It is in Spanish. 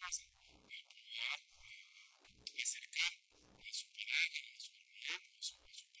fácil el poder acercar a su pareja, a su hermano, a su